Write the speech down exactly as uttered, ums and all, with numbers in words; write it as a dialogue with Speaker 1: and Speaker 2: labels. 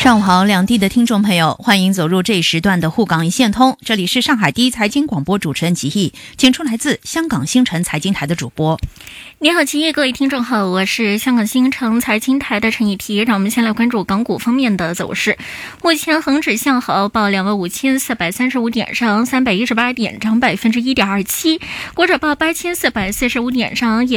Speaker 1: 上午好，两地的听众朋友，欢迎走入这一时段的沪港一线通。这里是上海第一财经广播主持人吉毅，请出来自香港新城财经台的主播。
Speaker 2: 你好，吉毅，各位听众好，我是香港新城财经台的陈以皮。让我们先来关注港股方面的走势。目前恒指向好，报两万五千四百三十五点，上三百一十八点，涨百分之一点二七。国指报八千四百四十五点，上也